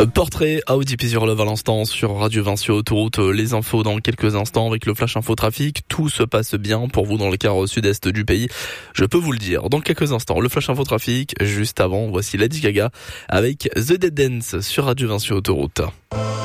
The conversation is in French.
Portrait Audi P Love à l'instant sur Radio Vinci Autoroute. Les infos dans quelques instants avec le flash info trafic. Tout se passe bien pour vous dans le quart sud-est du pays. Je peux vous le dire. Dans quelques instants, le flash info trafic. Juste avant, voici Lady Gaga avec The Dead Dance sur Radio Vinci Autoroute.